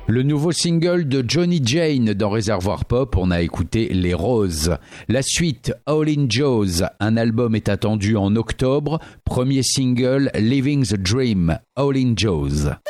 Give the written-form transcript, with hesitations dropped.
Le nouveau single de Johnny Jane dans Réservoir Pop, on a écouté Les Roses. La suite, All in Jaws, un album est attendu en octobre. Premier single, Living the Dream, All in Jaws.